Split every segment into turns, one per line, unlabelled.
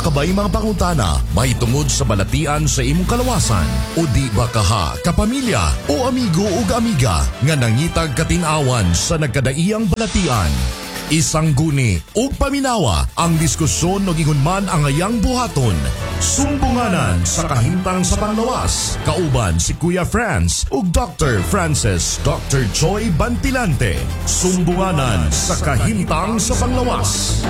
kabay mga pangutana, mahitungod sa balatian sa imong kalawasan. O di ba kaha, kapamilya o amigo o amiga nga nangitag katinawan sa nagkadaiyang balatian. Isang guni o paminawa ang diskusyon no gingon man ang ayang buhaton. Sumbunganan sa kahimtang sa panglawas. Kauban si Kuya Franz ug Dr. Francis Dr. Choi Bantilante. Sumbunganan sa kahimtang sa panglawas.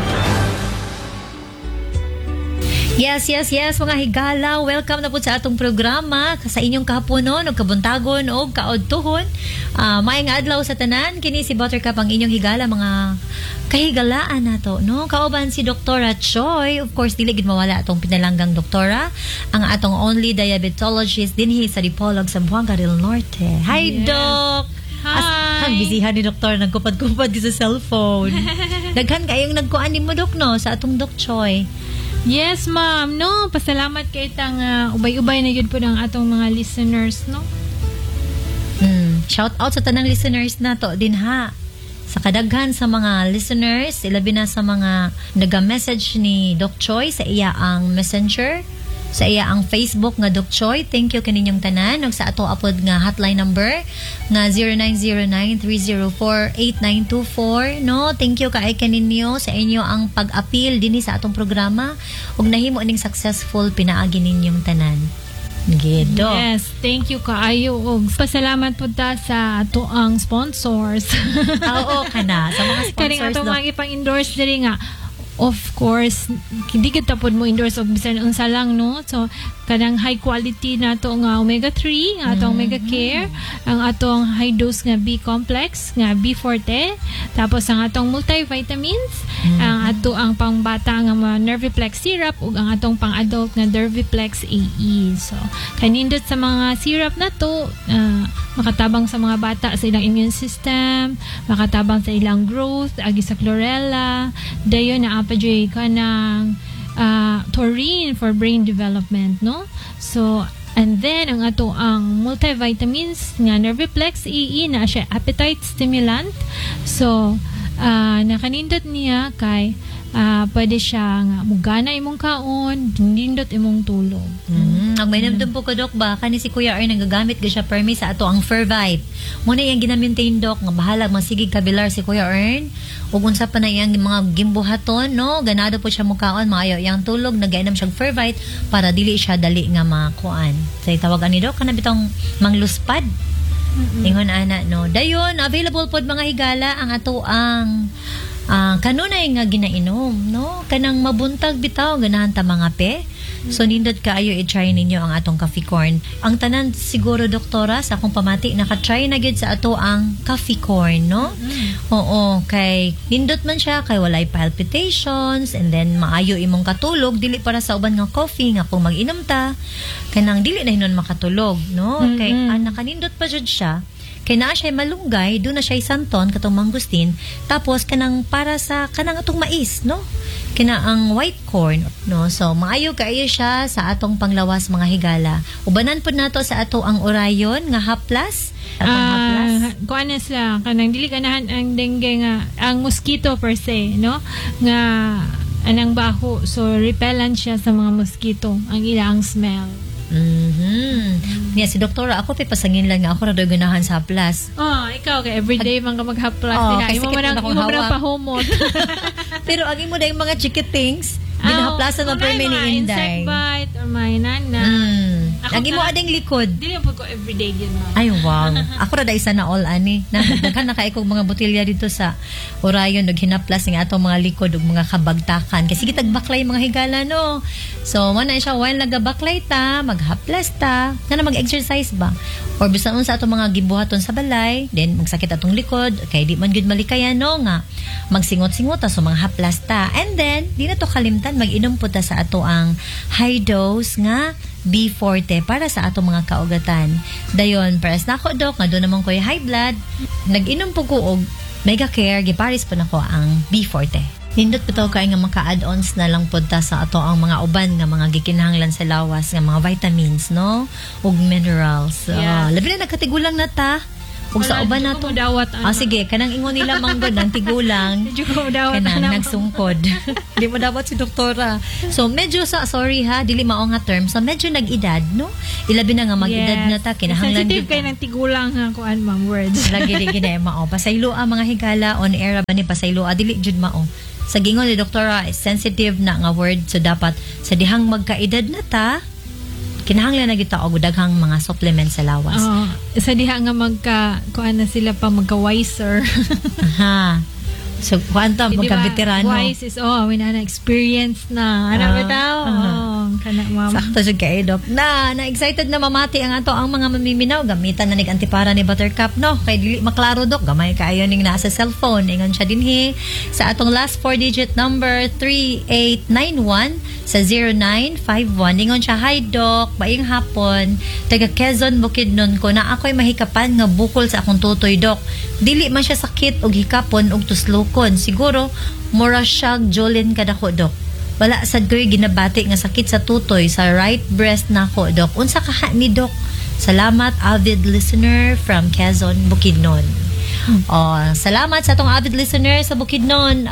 Yes, mga higala, welcome na po sa atong programa sa inyong kahaponon o kabuntagon o kaodtuhon. Maayong adlaw sa tanan, kini si Buttercup ang inyong higala, mga kahigalaan nato, no? Kauban si Dr. Choi, of course dili gid mawala atong pinalanggang doktora, ang atong only diabetologist dinhi sa Dipolog sa Buanga del Norte. Hi, yes. Doc.
Hi.
Ang bisihan ni doktor, nagkupad-kupad sa cellphone. Daghan kayong nagkuan nimo, Dok, no, sa atong Doc Choi.
Yes, ma'am. No, pasalamat kay tang ubay-ubay na yun po ng atong mga listeners, no?
Shout out sa tanang listeners na to din ha. Sa kadaghan sa mga listeners, ilabi na sa mga naga-message ni Doc Choi sa iya ang messenger, sa iya ang Facebook nga Doc Choi. Thank you kaninyong tanan. Ug sa ato apod nga hotline number nga 0909-304-8924, no? Thank you kay kaninyo sa inyo ang pag-appeal dinhi sa atong programa ug nahimo ning successful pinaagi ninyong tanan. Gido.
Yes, thank you kaayo ug pasalamat pud ta sa ato ang sponsors.
Oo kana sa mga sponsors.
Kaning ato mga ipang-endorse diri nga. Of course, hindi kita pod mo endorse og bisan unsa lang, no? So kanang high quality na to nga omega 3, nga atong omega care, ang atong high dose nga B complex, nga B forte, tapos ang atong multivitamins, ang ato ang pangbata nga Nerviplex syrup ug ang atong pang-adult nga Nerviplex AE. So kanindot sa mga syrup na to, makatabang sa mga bata sa ilang immune system, makatabang sa ilang growth, agi sa chlorella, dayon na apajoy ka ng taurine for brain development, no? So, and then, ang ato ang multivitamins nga Nerviplex EE na siya appetite stimulant. So, nakanindot niya kay pwede siya nga mugana imong kaon, nindot imong tulog.
Ang may namdum po ko, Dok, ba kani si Kuya Ar nagagamit ga siya permi sa ato ang Fervite. Muna yang ginamintain, Dok, nga bahala masigig kabilar si Kuya Ern ug unsa pa na iyang mga gimbuhaton, no? Ganado po siya mukaon, maayo iyang tulog, nagainom siya Fervite para dili siya dali nga makuan. Say tawagan ni Dok kana bitong mangluspad. Ingon ana, no. Dayon available pod mga higala ang ato ang kanunay nga ginainom, no? Kanang mabuntag bitaw ganahan ta mga pe. So nindot kaayo i-try ninyo ang atong coffee corn. Ang tanan siguro doktora sa akong pamati naka-try na gyud sa ato ang coffee corn, no? Oo, kay nindot man siya kay walay palpitations and then maayo imong katulog dili para sa uban nga coffee nga kung mag-inom ta kanang dili na hinon makatulog, no? Kay nakanindot pa jud siya. Kay naa siya malunggay, doon na siya santon katong mangustin, tapos kanang para sa kanang atong mais, no? Kina ang white corn, no? So maayo kaayo siya sa atong panglawas mga higala. Ubanan pud nato sa ato ang orayon nga haplas.
Kuan na sila kanang dili ganahan ang dengue nga ang mosquito per se, no? Nga anang baho, so repellent siya sa mga mosquito ang ilang smell.
Yeah, si doktora ako pasangin lang nga ako ra ganahan sa haplas.
Ikaw kay everyday man ka maghaplas diha. Imo man pahumot.
Pero ang imo dayong mga chikitings, ginahaplasan man per ni Inday.
Insect bite or may nana.
Ang imo ading likod.
Dili po ko everyday gyud mo.
Ay wow. Ako ra day sana all ani. Nagdaghan na kay kog mga botelya dito sa Orayon ug hinaplas nga atong mga likod ug mga kabagtakan. Kasi gitag baklay mga higala, no. So man na siya while nagabaklay ta, maghaplas ta, na mag-exercise ba. Or bisan sa atong mga gibuhaton sa balay, then magsakit atong likod, kay di man gyud malikayan, no, nga magsingot-singot ta so mga haplas ta. And then di na to kalimtan mag-inom po ta sa ato ang high dose nga B forte para sa ato mga kaugatan. Dayon, pares na ako, Dok, nga doon naman ko yung high blood. Nag-inom po ko og mega care, giparis po na ko ang B forte. Nindot po to kay nga maka-add-ons na lang po ta sa ato ang mga uban nga mga gikinahanglan sa lawas nga mga vitamins, no? Ug minerals.
Yeah.
Labi na nagkatigulang na ta. ug sa uban nato.
Dawat
Sige, kanang ingon nila manggod ang tigulang.
Medyo ko dawat
Kanang nagsungkod. Di mo dapat si doktora. So medyo sorry ha, dili mao nga term. So medyo nag-edad, no? Ilabi na nga mag-edad na ta, kinahanglan
sensitive
gyud
kay ng tigulang nga kuan ma'am words.
lagi gina mao. Pasaylo ang mga higala on air ba ni pasaylo dili jud mao. Sa gingon ni doktora, sensitive na nga word, so dapat sa dihang magkaedad na ta, kinahanglan na kita og daghang mga supplements sa lawas.
Sa diha nga kuan na sila pa magka-wiser.
Aha. So, kuanta magka-veterano.
Wise is, na experience na. Ano ba tao? Kana ma'am.
Sakto jud kay Doc. Na-excited na mamati ang ato ang mga mamiminaw. Gamitan na nig antipara ni Buttercup, no? Kay dili maklaro, Doc. Gamay kaayo ning nasa cellphone. Ingon siya dinhi sa atong last 4-digit number 3891 sa 0951. Ingon siya, "Hi Doc, baing hapon. Taga Quezon, Bukidnon ko na ako'y mahikapan nga bukol sa akong tutoy, Doc. Dili man siya sakit og hikapon og tuslukon. Siguro mura siyag jolin kadako, Doc. Wala sad ko'y ginabati nga sakit sa tutoy sa right breast nako, Doc. Unsa ka ni Doc? Salamat, avid listener from Quezon, Bukidnon." Salamat sa atong avid listener sa Bukidnon.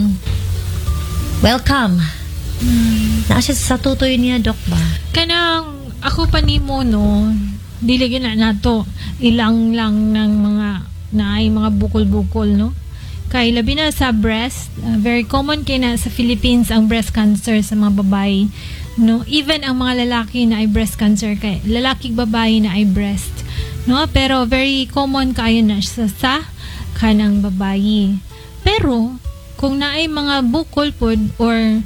Welcome. Naa siya sa tutoy niya, Doc ba?
Kanang ako pa nimo no, dili gina nato ilang lang ng mga naay mga bukol-bukol, no? Kay labi na sa breast, very common kay na sa Philippines ang breast cancer sa mga babae, no? Even ang mga lalaki na ay breast cancer, kay lalaki babae na ay breast, no? Pero very common kayo na sa kanang babae. Pero kung naay mga bukol pod or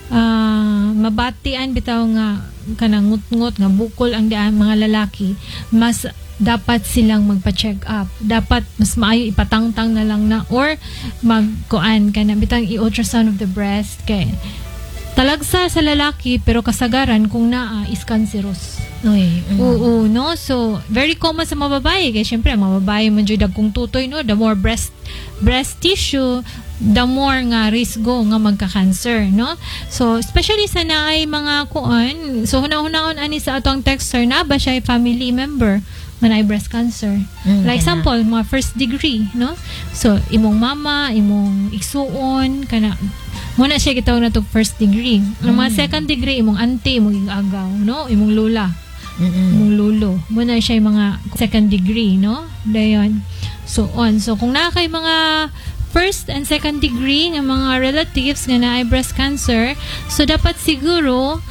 mabatian bitaw nga kanang ngut-ngut nga bukol ang daan mga lalaki, mas dapat silang magpa-check up. Dapat mas maayo ipatangtang na lang na or magkuan kana bitang i-ultrasound of the breast kay talagsa sa lalaki pero kasagaran kung naa is cancerous. Oo, no? So, very common sa mga babae. Kaya syempre, ang mga babae man dyan kung tutoy, no? The more breast tissue, the more nga risgo nga magka-cancer, no? So, especially sa naay mga kuan, so hunahunahon ani sa atong texter na ba siya family member man ay breast cancer. Like example, mga first degree, no? So, imong mama, imong igsuon, kana muna siya gitawag na to first degree. Ang mga second degree, imong auntie, imong igagaw, no? Imong lola, imong lolo. Muna siya yung mga second degree, no? Dayon. So, So, kung na kay mga first and second degree ng mga relatives nga na ay breast cancer, so dapat siguro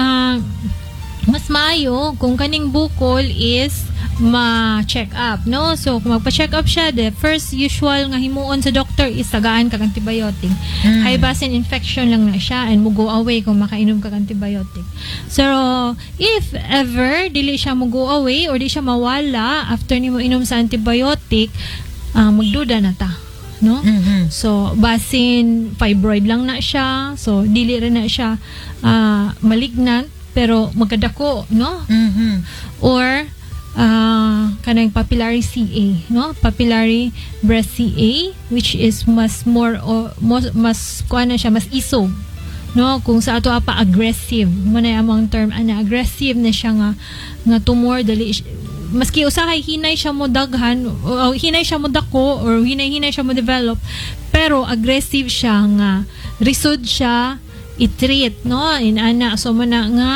mas maayo kung kaning bukol is ma-check up, no? So, kung magpa-check up siya, the first usual nga himuon sa doctor is tagaan kag antibiotic. High basin infection lang na siya and mo go away kung makainom kag antibiotic. So, if ever dili siya mo go away or di siya mawala after nimo inom sa antibiotic, magduda na ta, no? So, basin fibroid lang na siya. So, dili rin na siya malignant pero magkadako, no? Or kanang papillary CA, no? Papillary breast CA, which is mas kuan na siya, mas isog, no? Kung sa ato pa aggressive, mo na among term ana aggressive na siya nga tumor dali maski usahay hinay siya mo daghan o hinay siya mo dako or hinay siya mo develop, pero aggressive siya nga risod siya i-treat, no? In ana so mo na nga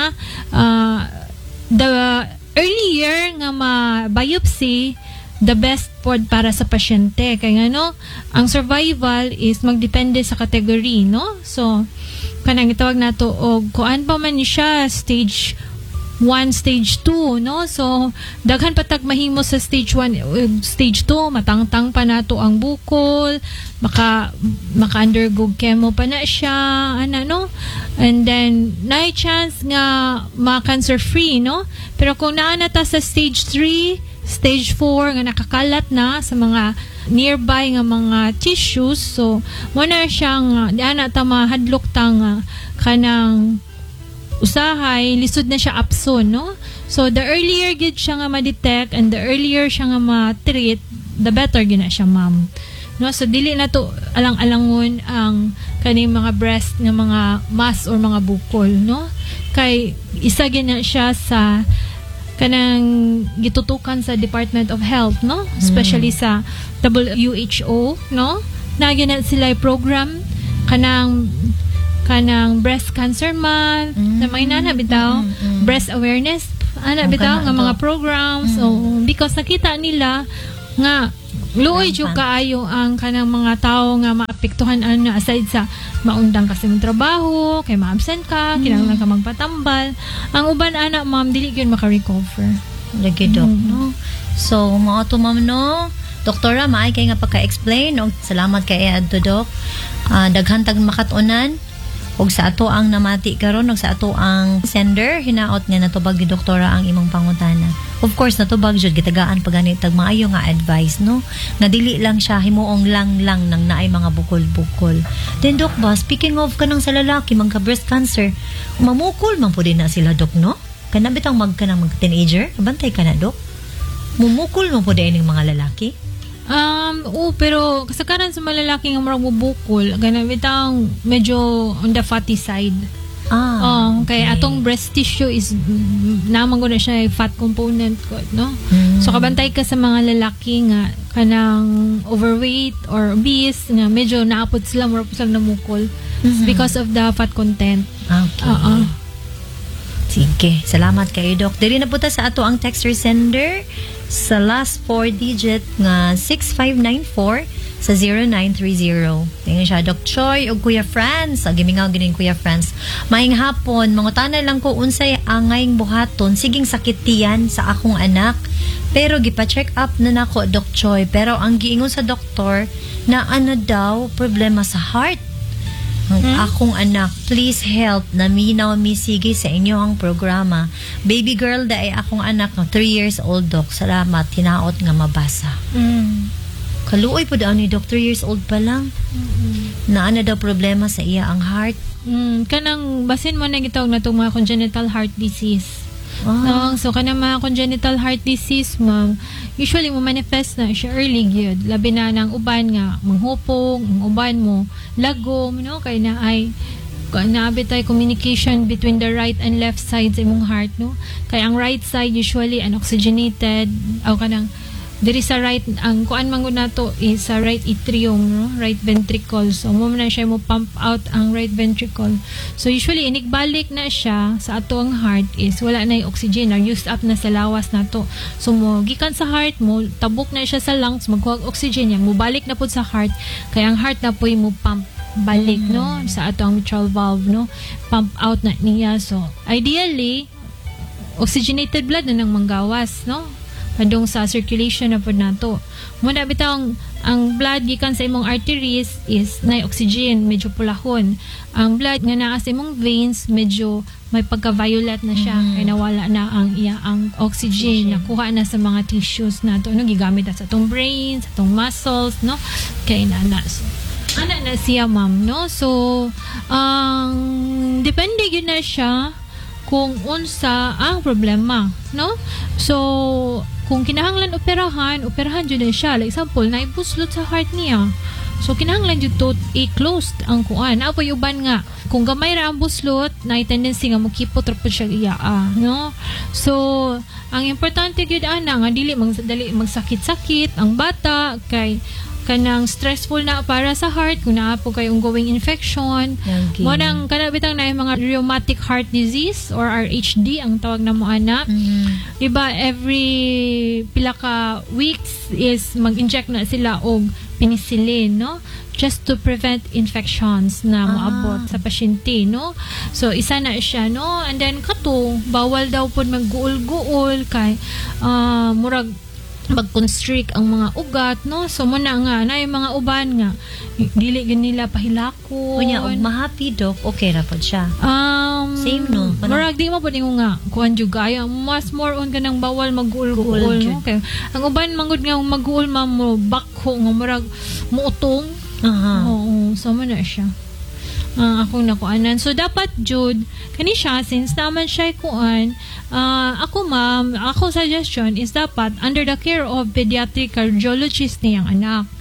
the earlier nga ma-biopsy, the best pod para sa pasyente. Kaya nga, no, ang survival is magdepende sa category, no? So, kanang itawag na to, o kuan pa man siya, stage 1, stage 2, no? So, daghan patag mahimo sa stage 1, stage 2, matangtang pa nato ang bukol, maka-undergo chemo pa na siya, no? And then, na chance nga ma-cancer free, no? Pero kung naanata sa stage 3, stage 4, nga nakakalat na sa mga nearby nga mga tissues, so, muna siyang, naanata mahadlok tang kanang usahay, lisod na siya upson, no? So, the earlier gid siya nga ma-detect and the earlier siya nga ma-treat, the better gina siya, ma'am. No? So, dili na to alang-alangon ang kaning mga breast nga mga mass or mga bukol, no? Kay isa gina siya sa kanang gitutukan sa Department of Health, no? Especially sa WHO, no? Nagyan na sila program kanang breast cancer month, na may nana bitaw, breast awareness, bitaw nga mga programs. So, because nakita nila nga luoy jud kaayo ang kanang mga tao nga maapektuhan aside sa maundang kasi mong trabaho, kay ma-absent ka, kinahanglan ka magpatambal. Ang uban ma'am, dili gyud maka-recover.
Lagi, Doc, no? So, mga to, ma'am, no? Doktora, maay kay nga pagka-explain. Og salamat kay adto, Doc. Daghan tag makatunan. Og sa ato ang namati karon, og sa ato ang sender, hinaot nga natubag ni doktora ang imong pangutana. Of course, natubag jud gitagaan pagani tag maayo nga advice, no? Nga dili lang siya himuong lang nang naay mga bukol-bukol. Then, Doc, ba, speaking of kanang sa lalaki magka breast cancer, mamukol man pud na sila, Doc, no? Kana bitang magkanang mag-teenager, bantay ka na, Doc. Mumukol man pud ning mga lalaki.
Pero kasagaran sa malalaki nga murag mubukol, ganabit ang medyo on the fatty side. Kaya atong breast tissue is naman ko na siya fat component ko, no? So kabantay ka sa mga lalaki nga kanang overweight or obese nga medyo naapod sila murag sila namukol because of the fat content.
Okay. Sige, salamat kayo, Doc. Dili na po ta sa ato ang texter sender sa last 4 digit nga 6594 sa 0930. Tingnan siya, Doc Choi o Kuya Franz. Gimingaw ginin Kuya Franz. Maing hapon, mangutana lang ko unsay angayng buhaton, siging sakit tiyan sa akong anak. Pero gipa-check up na nako, Doc Choi. Pero ang giingon sa doktor na daw problema sa heart. Akong anak, please help na minaw sige sa inyong programa. Baby girl da ay akong anak, 3 years old, Doc. Salamat, hinaot nga mabasa. Kaluoy po daw ni Doc, 3 years old pa lang. Na daw problema sa iya ang heart.
Kanang basin mo na gitawag na itong mga congenital heart disease. So kanang mga congenital heart disease, ma'am, usually mo manifest na siya early gyud, labi na ng uban nga manghupong, ang uban mo lagom, no, kay na ay naabit ay communication between the right and left sides sa imong heart, no, kay ang right side usually unoxygenated o kanang diri sa right, ang kuan mangud nato is sa right atrium, no? Right ventricle. So mo na siya mo pump out ang right ventricle. So usually inigbalik na siya sa ato ang heart is wala na yung oxygen or used up na sa lawas nato. So mo gikan sa heart mo, tabok na siya sa lungs, magkuha oxygen yan, mo balik na pud sa heart, kaya ang heart na po mo pump balik, no, sa ato ang mitral valve, no, pump out na niya. So ideally oxygenated blood na nang manggawas, no, padung sa circulation na po nato. Muna bitaw ang blood gikan sa imong arteries is na oxygen, medyo pulahon. Ang blood nga naa sa imong veins medyo may pagka-violet na siya, kaya nawala na ang oxygen, nakuha na sa mga tissues nato, no, gigamit na sa atong brain, sa atong muscles, no, kay na na siya, ma'am, no. So depende yun na siya kung unsa ang problema, no. So kung kinahanglan operahan jud siya. Like example, naibuslot sa heart niya. So kinahanglan jud to i-closed ang kuan. Apo uban nga kung gamay ra ang buslot, na tendency nga mukipot ra pud siya iya, no. So ang importante gyud nga dili magsakit-sakit ang bata kay kanang stressful na para sa heart kung naa po kay ongoing infection. Mo nang kana bitang na mga rheumatic heart disease or RHD ang tawag na mo ana. Diba every pila ka weeks is mag-inject na sila og penicillin, no, just to prevent infections na moabot sa pasyente, no. So isa na siya, no, and then kato bawal daw pod magguol-guol kay murag mag-constrict ang mga ugat, no. So muna nga na yung mga uban nga dili gyud nila pahilakon.
Unya og mahappy, Doc, okay ra pod siya. Same, no.
Murag di mo pud nga kuan jud gaya mas more on kanang bawal mag-guol-guol, no. Okay. Ang uban mangud nga mag-guol mo bakho nga murag muutong. Oo, so muna siya. Akong nakuanan. So dapat jud kani siya, since naman siya kuan, ako ma'am, ako suggestion is dapat under the care of pediatric cardiologist niyang anak,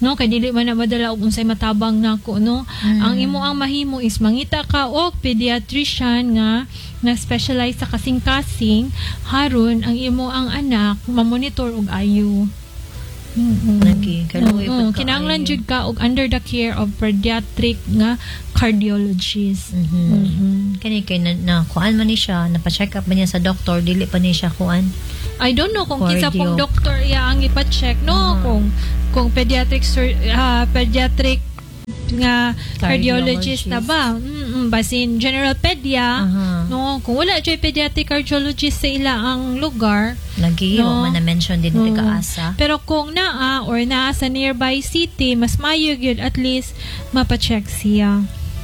no, kay dili man na madala og unsay matabang nako, no. Ang imo ang mahimo is mangita ka og pediatrician nga na-specialize sa kasing-kasing haron ang imo ang anak mamonitor og ayo.
Lagi, kaluoy pud ka
Kinahanglan
ayo.
jud ka og under the care of pediatric nga cardiologist.
Kani kay na kuan man ni siya, napa-check up man niya sa doktor, dili pa ni siya kuan.
I don't know kung
Cardio.
kinsa pong doktor iya ang ipa-check, no, kung pediatric pediatric nga cardiologist na ba, basin general pedia, no, kung wala jay pediatric cardiologist sa ila ang lugar,
Lagi,
No.
man na-mention din ni kaasa.
pero kung naa or naa sa nearby city, mas mayo gyud at least mapa-check siya.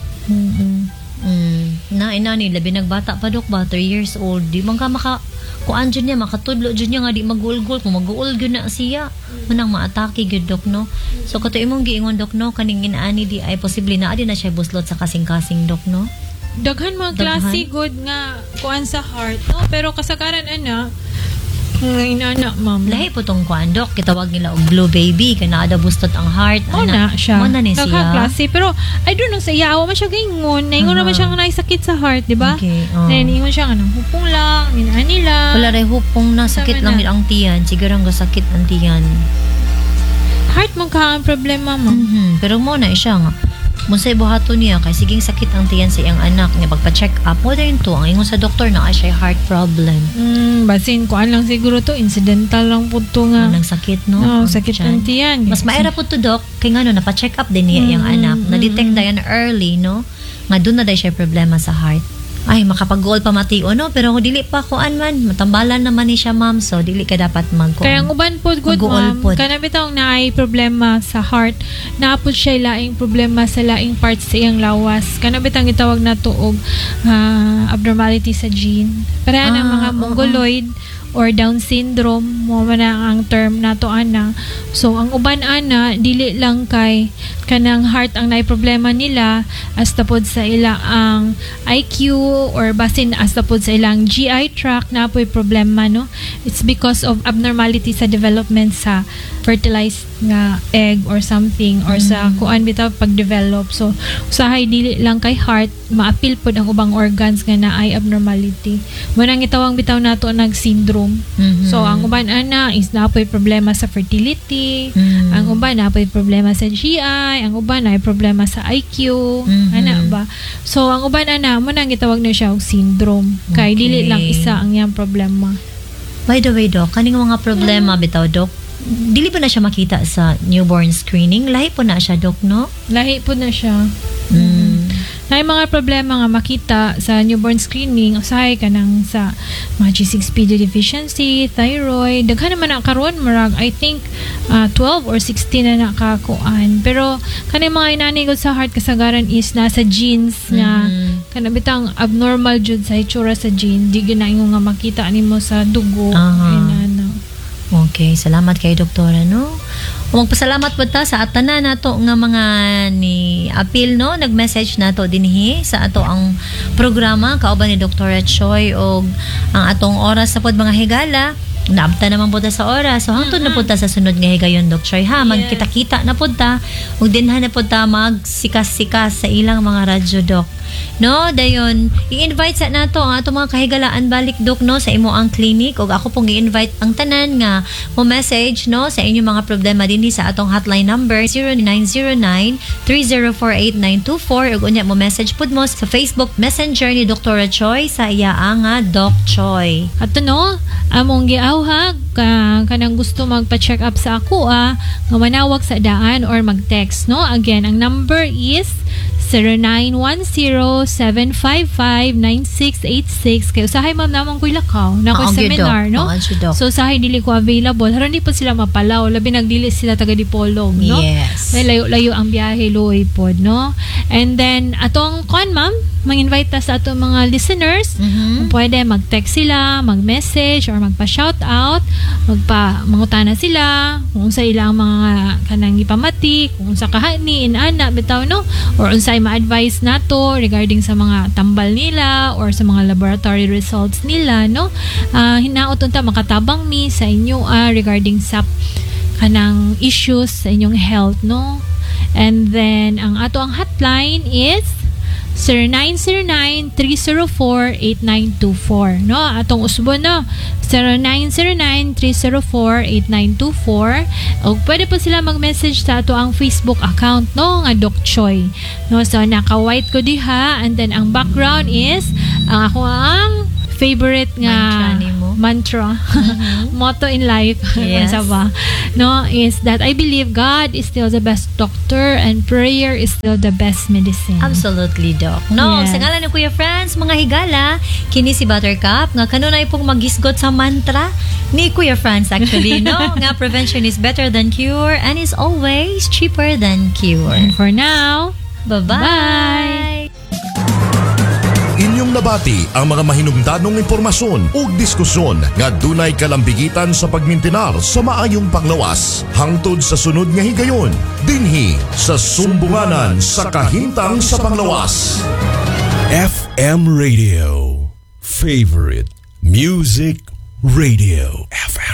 Na ina ni labi nagbata pa dok ba 3 years old, di man ka kuan dyan niya, makatudlo dyan niya nga di magulgol, kung mag-uul gyud na siya manang maatake gyud dok, no. So kato imong giingon dok, no, kaning inaani di ay posible na adi na siya buslot sa kasing-kasing dok, no.
Daghan mga klase good nga kuan sa heart, no, pero kasagaran ana inana ma'am.
Lahi po tong kuan dok, kitawag nila og blue baby kay naa da bustot ang heart.
O na siya.
Mo na ni
Daghang
siya.
klase. Pero, I don't know, sa iya, awa man siya gaingon. Naingon naman siya nga naisakit sa heart, di ba?
Okay,
Naingon siya nga, hupong lang, minaan nila.
wala ray hupong na sakit
Tama
lang
na.
ang tiyan, siguro ang sakit ang tiyan.
Heart man ka ang problema, ma'am.
Pero mo na siya nga Munsay buhato niya kay siging sakit ang tiyan sa iyang anak nga pagpa-check up mo din to ang ingon sa doktor na ay siya heart problem.
Basin, kuan lang siguro to, incidental lang po to nga.
Anong sakit no?
Oh,
Ang
sakit
tiyan.
ng tiyan.
Mas maira po to dok kay ngano napa-check up din niya iyang anak. Na-detect na yan early no. Nga doon na dahil siya problema sa heart. Ay, makapag-goal pa matio, no? Pero kung dili pa kuan man, matambalan naman ni siya, ma'am. So, dili ka dapat
Kaya ang uban po, good
Mag-uol
ma'am,
pod.
kanang bitong na ay problema sa heart, naapod siya laing problema sa laing parts sa iyang lawas. Kanang bitang itawag na to og abnormality sa gene. Para ng mga mongoloid or Down syndrome, mo man na ang term nato ana. So ang uban ana dili lang kay kanang heart ang naay problema nila, as tapod sa ila ang IQ or basin as tapod sa ilang GI tract na po'y problema, no. It's because of abnormality sa development sa fertilized nga egg or something or sa kuan bitaw pag-develop. So usahay dili lang kay heart, maapil pod ang ubang organs nga naay abnormality. Mo nang itawang bitaw nato nag syndrome. So ang uban ana is napoy problema sa fertility, ang uban napoy problema sa GI, ang uban ay problema sa IQ, ana ba. So ang uban ana mo nang gitawag na siya og syndrome. Kay dili lang isa ang iyang problema.
By the way, Doc, kaning mga problema bitaw, Doc, dili pa na siya makita sa newborn screening? Lahi po na siya, Doc, no?
Lahi po na siya. May mga problema nga makita sa newborn screening, usahay ka nang sa mga G6PD deficiency, thyroid, daghan naman na karon marag, I think 12 or 16 na nakakuan. Pero kanang mga inanigod sa heart kasagaran is nasa genes nga kanang bitang abnormal jud sa itsura sa gene, di ginaingon nga makita nimo sa dugo.
Okay, salamat kay doktora, no? Magpasalamat po ta sa atanan nato nga mga ni apil, no, nag-message nato dinhi sa ato ang programa kauban ni Dr. Choi og ang atong oras sa pod mga higala. Naabta naman po ta sa oras. So hangtod na po ta sa sunod nga higayon, Dr. Choi, ha. Magkita-kita na po ta ug dinha na po ta magsikas-sikas sa ilang mga radyo, Doc. No, dayon i-invite sa nato ang ato mga kahigalaan balik, Dok, no, sa imo ang clinic ug ako pong i-invite ang tanan nga mo message, no, sa inyong mga problema dinhi sa atong hotline number 0909-3048924 ug unya mo message pud mo sa Facebook Messenger ni Dr. Choi sa iya nga Doc Choi.
Ato no, among giawhag kanang gusto magpa-check up sa ako nga manawag sa daan or mag-text, no. Again, ang number is 0910-755-9686. Kaya usahay ma'am naman ko'y lakaw na ko'y seminar, no? So usahay dili ko available. Haron di pa sila mapalaw. Labi nagdili sila taga Dipolog, no?
Yes.
Layo-layo ang biyahe, luoy pod, no? And then, atong kon ma'am, mag-invite ta sa atong mga listeners. Kung pwede, mag-text sila, mag-message, or magpa-shoutout, mangutana sila, kung sa ilang mga kanang ipamati, kung sa kahani, inana, bitaw, no? Or unsay ma-advise nato regarding sa mga tambal nila or sa mga laboratory results nila, no? Hinaot unta makatabang mi sa inyo regarding sa kanang issues sa inyong health, no? And then ang ato ang hotline is 0909-304-8924, no? Atong usbon, no? 0909-304-8924. O pwede po sila mag-message sa ato ang Facebook account, no? Nga Doc Choi, no? So naka-white ko diha, and then ang background is ako ang favorite nga
Mantra nimo.
mantra, motto in life,
Yes.
Ano ba? No, is that I believe God is still the best doctor and prayer is still the best medicine.
Absolutely, Doc. No,
Yes.
sa ngalan ng Kuya Franz, mga higala, kini si Buttercup, nga kanunay pong magisgot sa mantra ni Kuya Franz actually, no? Nga prevention is better than cure and is always cheaper than cure.
And for now,
Bye-bye!
Inyong nabati ang mga mahinungdanong impormasyon ug diskusyon nga dunay kalambigitan sa pagmintinar sa maayong panglawas hangtod sa sunod nga higayon dinhi sa sumbunganan sa kahintang sa panglawas.
FM Radio. Favorite Music Radio. FM.